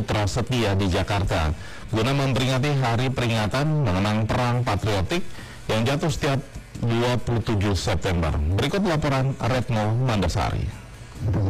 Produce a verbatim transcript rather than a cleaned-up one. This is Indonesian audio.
Prasetya di Jakarta guna memperingati hari peringatan mengenang Perang Patriotik yang jatuh setiap dua puluh tujuh September. Berikut laporan Retno Mandasari.